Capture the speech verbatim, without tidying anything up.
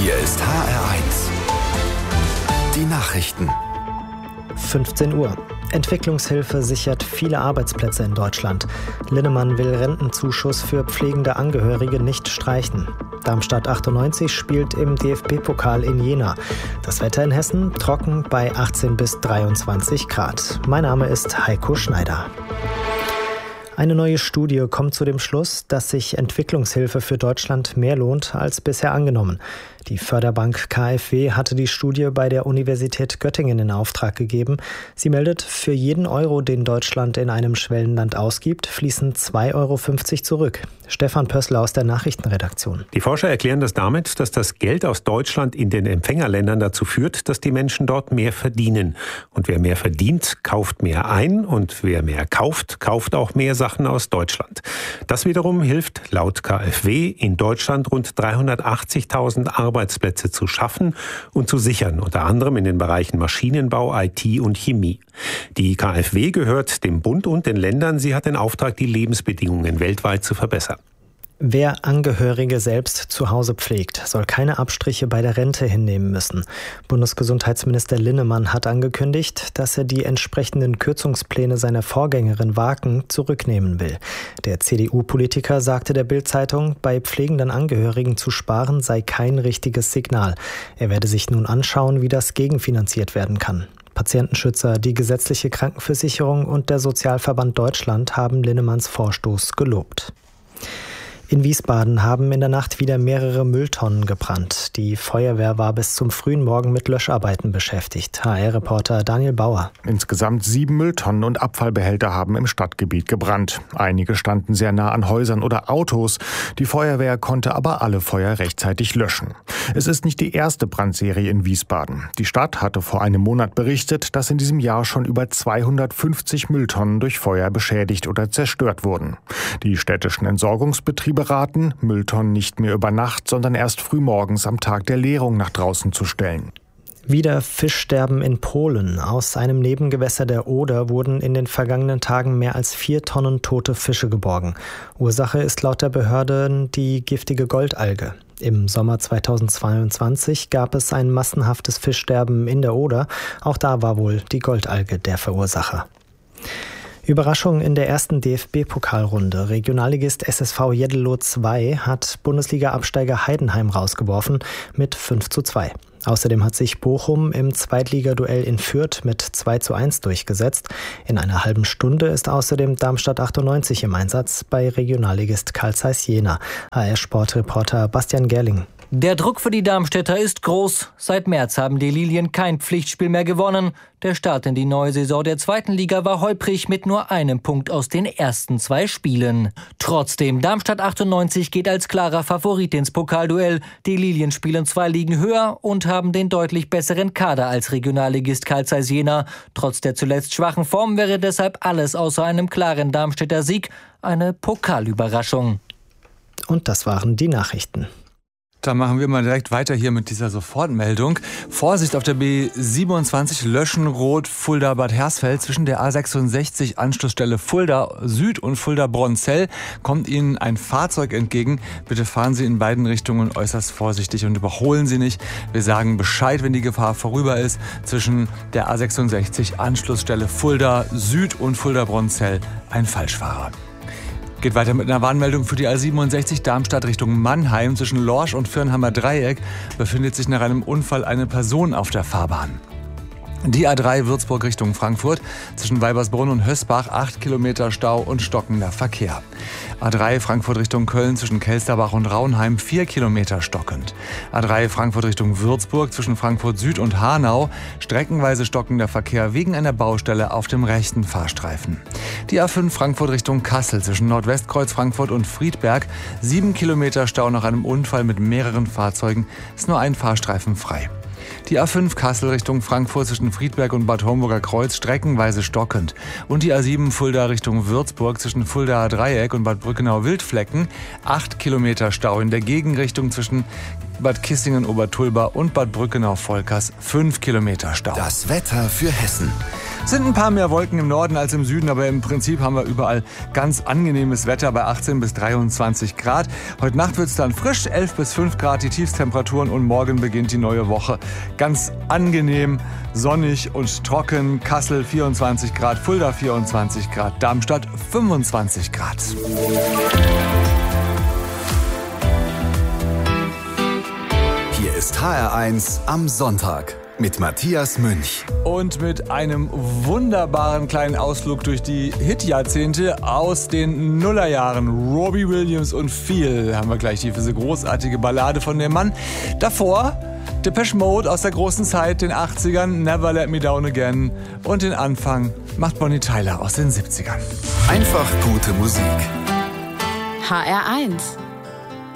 Hier ist H R eins. Die Nachrichten. fünfzehn Uhr. Entwicklungshilfe sichert viele Arbeitsplätze in Deutschland. Linnemann will Rentenzuschuss für pflegende Angehörige nicht streichen. Darmstadt achtundneunzig spielt im D F B-Pokal in Jena. Das Wetter in Hessen trocken bei achtzehn bis dreiundzwanzig Grad. Mein Name ist Heiko Schneider. Eine neue Studie kommt zu dem Schluss, dass sich Entwicklungshilfe für Deutschland mehr lohnt als bisher angenommen. Die Förderbank K f W hatte die Studie bei der Universität Göttingen in Auftrag gegeben. Sie meldet, für jeden Euro, den Deutschland in einem Schwellenland ausgibt, fließen zwei Euro fünfzig zurück. Stefan Pössler aus der Nachrichtenredaktion. Die Forscher erklären das damit, dass das Geld aus Deutschland in den Empfängerländern dazu führt, dass die Menschen dort mehr verdienen. Und wer mehr verdient, kauft mehr ein. Und wer mehr kauft, kauft auch mehr Sachen aus Deutschland. Das wiederum hilft laut K f W in Deutschland rund dreihundertachtzigtausend Arbeitsplätze zu schaffen und zu sichern, unter anderem in den Bereichen Maschinenbau, I T und Chemie. Die K f W gehört dem Bund und den Ländern. Sie hat den Auftrag, die Lebensbedingungen weltweit zu verbessern. Wer Angehörige selbst zu Hause pflegt, soll keine Abstriche bei der Rente hinnehmen müssen. Bundesgesundheitsminister Linnemann hat angekündigt, dass er die entsprechenden Kürzungspläne seiner Vorgängerin Waken zurücknehmen will. Der C D U-Politiker sagte der Bild-Zeitung, bei pflegenden Angehörigen zu sparen sei kein richtiges Signal. Er werde sich nun anschauen, wie das gegenfinanziert werden kann. Patientenschützer, die gesetzliche Krankenversicherung und der Sozialverband Deutschland haben Linnemanns Vorstoß gelobt. In Wiesbaden haben in der Nacht wieder mehrere Mülltonnen gebrannt. Die Feuerwehr war bis zum frühen Morgen mit Löscharbeiten beschäftigt. H R-Reporter Daniel Bauer. Insgesamt sieben Mülltonnen und Abfallbehälter haben im Stadtgebiet gebrannt. Einige standen sehr nah an Häusern oder Autos. Die Feuerwehr konnte aber alle Feuer rechtzeitig löschen. Es ist nicht die erste Brandserie in Wiesbaden. Die Stadt hatte vor einem Monat berichtet, dass in diesem Jahr schon über zweihundertfünfzig Mülltonnen durch Feuer beschädigt oder zerstört wurden. Die städtischen Entsorgungsbetriebe beraten, Mülltonnen nicht mehr über Nacht, sondern erst frühmorgens am Tag der Leerung nach draußen zu stellen. Wieder Fischsterben in Polen. Aus einem Nebengewässer der Oder wurden in den vergangenen Tagen mehr als vier Tonnen tote Fische geborgen. Ursache ist laut der Behörden die giftige Goldalge. Im Sommer zweitausendzweiundzwanzig gab es ein massenhaftes Fischsterben in der Oder. Auch da war wohl die Goldalge der Verursacher. Überraschung in der ersten D F B-Pokalrunde. Regionalligist S S V Jeddelo zwei hat Bundesliga-Absteiger Heidenheim rausgeworfen mit fünf zu zwei. Außerdem hat sich Bochum im Zweitligaduell in Fürth mit zwei zu eins durchgesetzt. In einer halben Stunde ist außerdem Darmstadt achtundneunzig im Einsatz bei Regionalligist Carl Zeiss Jena. H R-Sportreporter Bastian Gerling. Der Druck für die Darmstädter ist groß. Seit März haben die Lilien kein Pflichtspiel mehr gewonnen. Der Start in die neue Saison der zweiten Liga war holprig mit nur einem Punkt aus den ersten zwei Spielen. Trotzdem, Darmstadt achtundneunzig geht als klarer Favorit ins Pokalduell. Die Lilien spielen zwei Ligen höher und haben den deutlich besseren Kader als Regionalligist Carl Zeiss Jena. Trotz der zuletzt schwachen Form wäre deshalb alles außer einem klaren Darmstädter Sieg eine Pokalüberraschung. Und das waren die Nachrichten. Da machen wir mal direkt weiter hier mit dieser Sofortmeldung. Vorsicht auf der B siebenundzwanzig Löschenrot Fulda-Bad Hersfeld. Zwischen der A sechsundsechzig Anschlussstelle Fulda Süd und Fulda-Bronzell kommt Ihnen ein Fahrzeug entgegen. Bitte fahren Sie in beiden Richtungen äußerst vorsichtig und überholen Sie nicht. Wir sagen Bescheid, wenn die Gefahr vorüber ist. Zwischen der A sechsundsechzig Anschlussstelle Fulda Süd und Fulda-Bronzell ein Falschfahrer. Geht weiter mit einer Warnmeldung für die A siebenundsechzig Darmstadt Richtung Mannheim. Zwischen Lorsch und Firnheimer Dreieck befindet sich nach einem Unfall eine Person auf der Fahrbahn. Die A drei Würzburg Richtung Frankfurt. Zwischen Weibersbrunn und Hösbach acht Kilometer Stau und stockender Verkehr. A drei Frankfurt Richtung Köln zwischen Kelsterbach und Raunheim vier Kilometer stockend. A drei Frankfurt Richtung Würzburg zwischen Frankfurt Süd und Hanau streckenweise stockender Verkehr wegen einer Baustelle auf dem rechten Fahrstreifen. Die A fünf Frankfurt Richtung Kassel zwischen Nordwestkreuz Frankfurt und Friedberg sieben Kilometer Stau nach einem Unfall mit mehreren Fahrzeugen, ist nur ein Fahrstreifen frei. Die A fünf Kassel Richtung Frankfurt zwischen Friedberg und Bad Homburger Kreuz streckenweise stockend. Und die A sieben Fulda Richtung Würzburg zwischen Fuldaer Dreieck und Bad Brückenau-Wildflecken. Acht Kilometer Stau in der Gegenrichtung zwischen Bad Kissingen-Obertulba und Bad Brückenau-Volkers. Fünf Kilometer Stau. Das Wetter für Hessen. Sind ein paar mehr Wolken im Norden als im Süden, aber im Prinzip haben wir überall ganz angenehmes Wetter bei achtzehn bis dreiundzwanzig Grad. Heute Nacht wird es dann frisch, elf bis fünf Grad die Tiefstemperaturen und morgen beginnt die neue Woche. Ganz angenehm, sonnig und trocken. Kassel vierundzwanzig Grad, Fulda vierundzwanzig Grad, Darmstadt fünfundzwanzig Grad. Hier ist H R eins am Sonntag mit Matthias Münch. Und mit einem wunderbaren kleinen Ausflug durch die Hitjahrzehnte aus den Nullerjahren. Robbie Williams und Feel haben wir gleich hier für diese großartige Ballade von dem Mann. Davor Depeche Mode aus der großen Zeit, den achtzigern, Never Let Me Down Again. Und den Anfang macht Bonnie Tyler aus den siebzigern. Einfach gute Musik. H R eins